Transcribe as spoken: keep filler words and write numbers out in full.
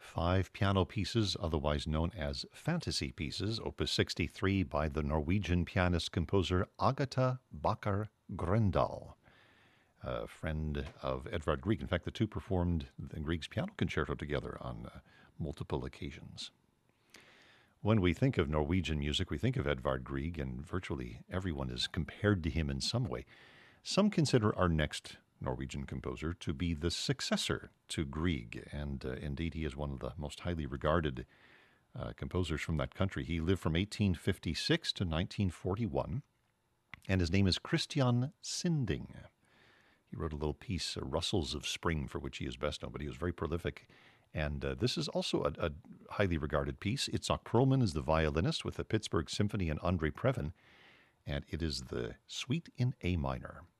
Five piano pieces, otherwise known as fantasy pieces, opus sixty-three by the Norwegian pianist-composer Agatha Bakker Grøndahl, a friend of Edvard Grieg. In fact, the two performed the Grieg's piano concerto together on uh, multiple occasions. When we think of Norwegian music, we think of Edvard Grieg, and virtually everyone is compared to him in some way. Some consider our next Norwegian composer to be the successor to Grieg, and uh, indeed he is one of the most highly regarded uh, composers from that country. He lived from eighteen fifty-six to nineteen forty-one, and his name is Christian Sinding. He wrote a little piece, uh, Rustles of Spring, for which he is best known, but he was very prolific. And uh, this is also a, a highly regarded piece. Itzhak Perlman is the violinist with the Pittsburgh Symphony and Andre Previn, and it is the Suite in A minor.